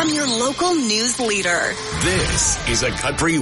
I'm your local news leader. This is a Country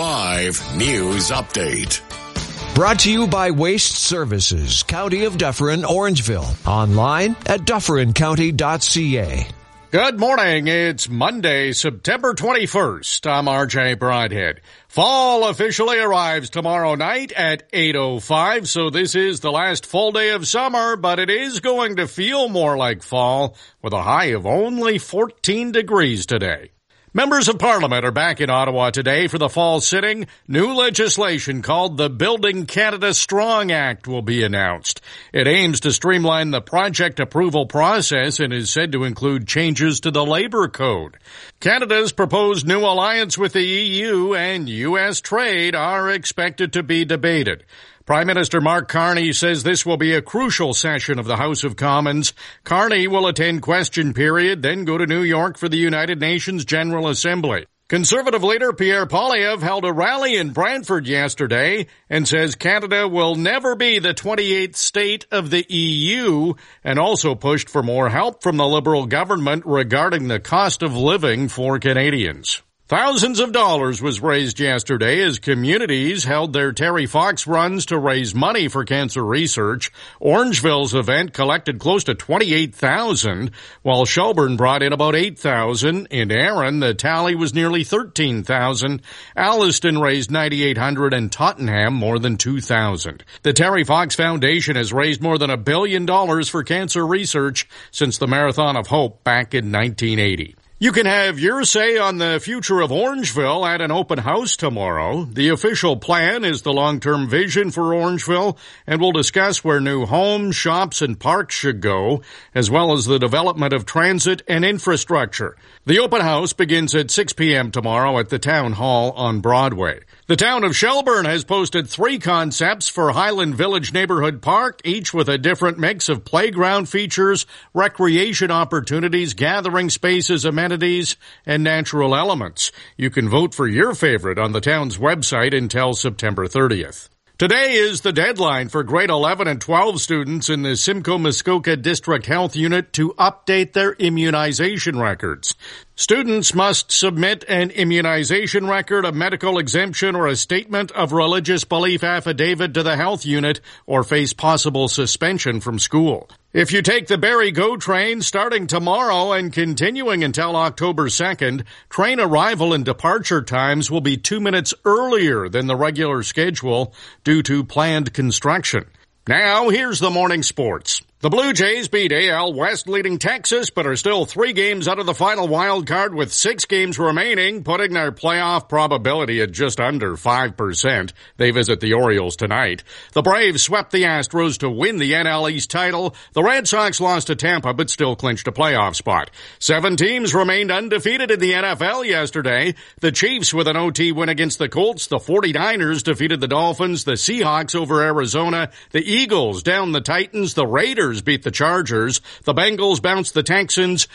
105 News Update. Brought to you by Waste Services, County of Dufferin, Orangeville. Online at dufferincounty.ca. Good morning. It's Monday, September 21st. I'm RJ Broadhead. Fall officially arrives tomorrow night at 8:05, so this is the last full day of summer, but it is going to feel more like fall with a high of only 14 degrees today. Members of Parliament are back in Ottawa today for the fall sitting. New legislation called the Building Canada Strong Act will be announced. It aims to streamline the project approval process and is said to include changes to the Labour Code. Canada's proposed new alliance with the EU and U.S. trade are expected to be debated. Prime Minister Mark Carney says this will be a crucial session of the House of Commons. Carney will attend question period, then go to New York for the United Nations General Assembly. Conservative leader Pierre Poilievre held a rally in Brantford yesterday and says Canada will never be the 28th state of the EU, and also pushed for more help from the Liberal government regarding the cost of living for Canadians. Thousands of dollars was raised yesterday as communities held their Terry Fox runs to raise money for cancer research. Orangeville's event collected close to $28,000, while Shelburne brought in about $8,000. In Erin, the tally was nearly $13,000. Alliston raised $9,800 and Tottenham more than $2,000. The Terry Fox Foundation has raised more than $1 billion for cancer research since the Marathon of Hope back in 1980. You can have your say on the future of Orangeville at an open house tomorrow. The official plan is the long-term vision for Orangeville, and we'll discuss where new homes, shops, and parks should go, as well as the development of transit and infrastructure. The open house begins at 6 p.m. tomorrow at the Town Hall on Broadway. The town of Shelburne has posted 3 concepts for Highland Village Neighborhood Park, each with a different mix of playground features, recreation opportunities, gathering spaces, amenities, and natural elements. You can vote for your favorite on the town's website until September 30th. Today is the deadline for grade 11 and 12 students in the Simcoe Muskoka District Health Unit to update their immunization records. Students must submit an immunization record, a medical exemption, or a statement of religious belief affidavit to the health unit or face possible suspension from school. If you take the Barrie GO train starting tomorrow and continuing until October 2nd, train arrival and departure times will be 2 minutes earlier than the regular schedule due to planned construction. Now, here's the morning sports. The Blue Jays beat AL West leading Texas, but are still 3 games out of the final wild card with 6 games remaining, putting their playoff probability at just under 5%. They visit the Orioles tonight. The Braves swept the Astros to win the NL East title. The Red Sox lost to Tampa, but still clinched a playoff spot. 7 teams remained undefeated in the NFL yesterday. The Chiefs with an OT win against the Colts. The 49ers defeated the Dolphins. The Seahawks over Arizona. The Eagles down the Titans. The Raiders beat the Chargers. The Bengals bounced the Texans.